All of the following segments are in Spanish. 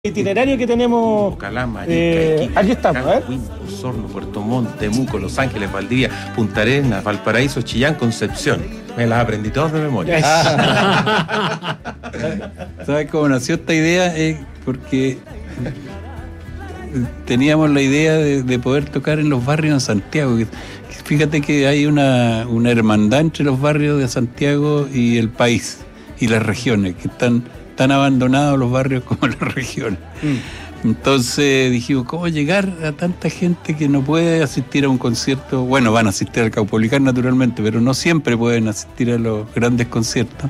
Itinerario que tenemos. Calama, Arica, aquí estamos, ¿eh? Osorno, Puerto Montt, Temuco, Los Ángeles, Valdivia, Punta Arenas, Valparaíso, Chillán, Concepción. Me las aprendí todas de memoria. ¿Sabes cómo nació esta idea? Porque teníamos la idea de poder tocar en los barrios de Santiago. Fíjate que hay una hermandad entre los barrios de Santiago y el país y las regiones, que están tan abandonados los barrios como las regiones. Entonces dijimos, ¿cómo llegar a tanta gente que no puede asistir a un concierto? Bueno, van a asistir al Caupolicán naturalmente, pero no siempre pueden asistir a los grandes conciertos.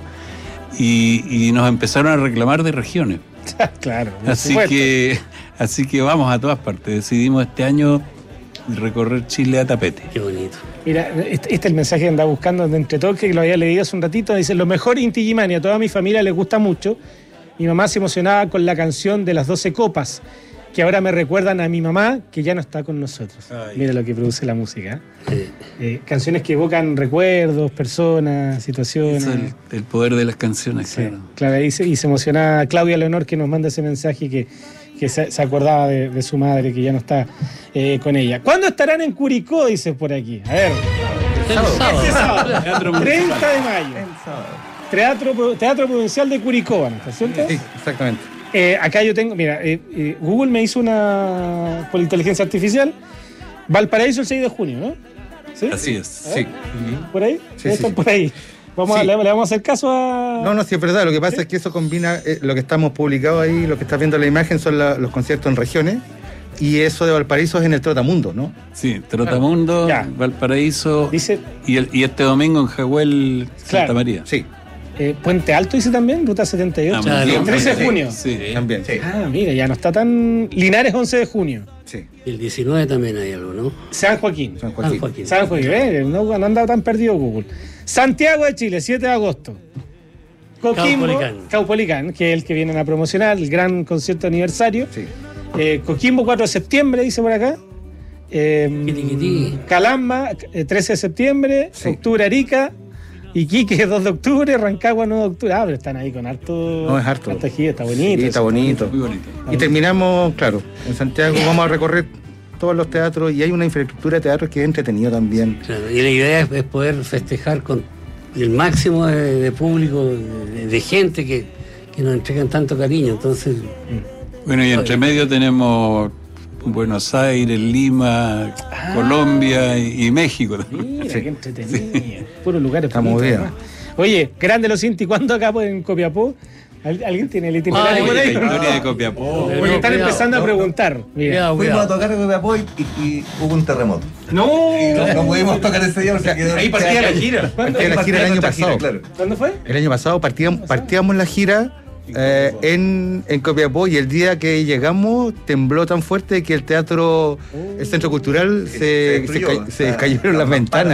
Y nos empezaron a reclamar de regiones. Claro. Así que vamos a todas partes. Decidimos este año recorrer Chile a tapete. Qué bonito. Mira, este es el mensaje que andaba buscando de Entre Toques, que lo había leído hace un ratito. Dice: lo mejor Inti Illimani, a toda mi familia les gusta mucho. Mi mamá se emocionaba con la canción de las 12 copas, que ahora me recuerdan a mi mamá, que ya no está con nosotros. Ay. Mira lo que produce la música. Canciones que evocan recuerdos, personas, situaciones. Eso es el poder de las canciones, sí, claro. Y se emociona Claudia Leonor, que nos manda ese mensaje, que se acordaba de su madre, que ya no está con ella. ¿Cuándo estarán en Curicó? Dice por aquí. A ver. Este sábado. 30 de mayo. Teatro Provincial de Curicó, ¿está cierto? Sí, exactamente. Acá yo tengo, mira, Google me hizo por inteligencia artificial, Valparaíso el 6 de junio, ¿no? ¿Sí? Así es, sí. ¿Por ahí? Sí. Por ahí. Le vamos a hacer caso a... No, sí, es verdad. Lo que pasa es que eso combina, lo que estamos publicado ahí, lo que estás viendo en la imagen son los conciertos en regiones, y eso de Valparaíso es en el Trotamundo, ¿no? Sí, Trotamundo, Valparaíso, dice, y este domingo en Jahuel, Santa María. Sí. Puente Alto dice también, Ruta 78. El 13 de junio. Sí, también. Sí. Mira, ya no está tan... Linares, 11 de junio. Sí. El 19 también hay algo, ¿no? San Joaquín. San Joaquín. No han andado tan perdido Google. Santiago de Chile, 7 de agosto. Coquimbo, Caupolicán, que es el que vienen a promocionar, el gran concierto de aniversario. Sí. Coquimbo, 4 de septiembre, dice por acá. Calama, 13 de septiembre. Sí. Octubre, Arica. Iquique, 2 de octubre, Rancagua, 9 de octubre. Pero están ahí con harto. No, es harto. Harta gira, está bonito. Sí, está bonito. Muy bonito. Y terminamos, claro, en Santiago vamos a recorrer todos los teatros y hay una infraestructura de teatros que es entretenido también. Claro, y la idea es poder festejar con el máximo de público, de gente que nos entregan tanto cariño. Entonces. Bueno, y entre medio tenemos Buenos Aires, Lima, Colombia y México. Mira, qué entretenido. Sí. Puros lugares. Estamos bien. Oye, grande los Inti, ¿cuándo acá en Copiapó? ¿Alguien tiene el itinerario por ahí? La historia de Copiapó. Porque están empezando a preguntar. Mira. Fuimos a tocar en Copiapó y hubo un terremoto. No pudimos tocar ese día porque ahí partía la gira. Partía la gira el año pasado. Claro. ¿Cuándo fue? El año pasado partíamos la gira en Copiapó, y el día que llegamos tembló tan fuerte que el teatro, el centro cultural, se cayeron las ventanas.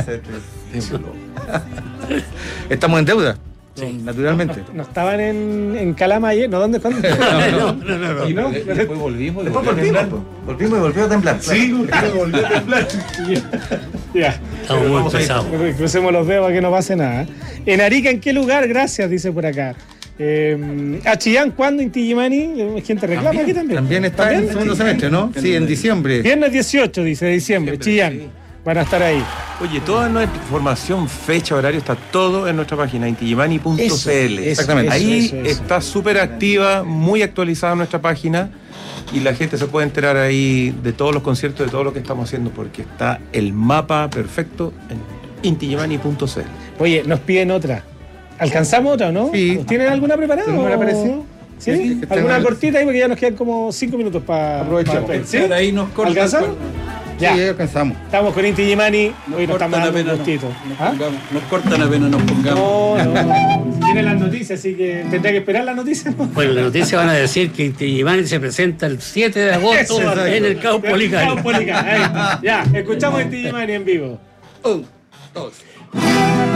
Estamos en deuda. Sí. Naturalmente. No estaban en Calama ayer, ¿no? ¿Dónde? ¿Cuándo? No. ¿Y no? Después volvimos y volvió a temblar. Sí, volvió a temblar. Ya. Estamos muy pesados. Crucemos los dedos para que no pase nada. ¿En Arica en qué lugar? Gracias, dice por acá. A Chillán, ¿cuándo Inti Illimani? Gente reclama aquí también. También está en el segundo semestre, ¿no? Sí, en diciembre. Viernes 18, dice, de diciembre. Chillán. Sí. Van a estar ahí. Oye, toda nuestra información, fecha, horario, está todo en nuestra página, intiyimani.cl. Exactamente. Ahí está súper activa, muy actualizada nuestra página, y la gente se puede enterar ahí de todos los conciertos, de todo lo que estamos haciendo, porque está el mapa perfecto en intiyimani.cl. Oye, nos piden otra. ¿Alcanzamos otra o no? Sí. ¿Tienen alguna preparada? ¿Alguna apareció? ¿Sí? ¿Alguna cortita ahí? Porque ya nos quedan como 5 minutos para aprovechar. ¿Sí? Ahí nos corta. ¿Alcanzamos? Ya. Sí, alcanzamos. Estamos con Inti Illimani. Hoy nos estamos dando un gustito. Nos cortan apenas nos pongamos. No. Tienen las noticias, así que tendrá que esperar las noticias. Bueno, las noticias van a decir que Inti Illimani se presenta el 7 de agosto en el Caupolicán. Ya, escuchamos Inti Illimani en vivo. 1, 2.